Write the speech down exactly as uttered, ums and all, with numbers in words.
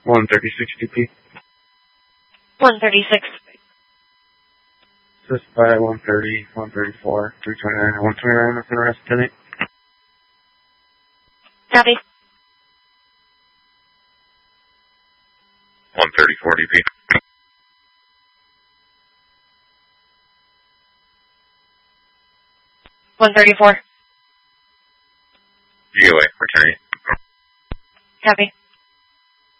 one thirty-six D P. one thirty-six. Just by one thirty, one thirty-four, three twenty-nine, and one twenty-nine with the rest of it. Copy. one thirty-four D P. one thirty-four. G O A, returning. Copy.